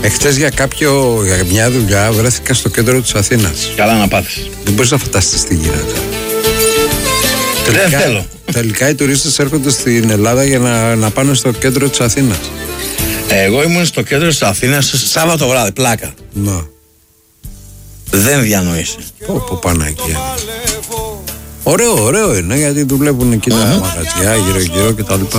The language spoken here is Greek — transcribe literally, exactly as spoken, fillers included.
Εχθές για κάποιο, για μια δουλειά βρέθηκα στο κέντρο της Αθήνας. Καλά να πάθεις. Δεν μπορείς να φανταστείς τι γίνεται. Δεν τελικά, θέλω. Τελικά οι τουρίστες έρχονται στην Ελλάδα για να, να πάνε στο κέντρο της Αθήνας. Εγώ ήμουν στο κέντρο της Αθήνας Σάββατο βράδυ, πλάκα. Να. Δεν διανοείσαι. Πω πω Παναγία. Ωραίο, ωραίο είναι γιατί δουλεύουν εκεί τα μαγαζιά γύρω γύρω και τα λοιπά.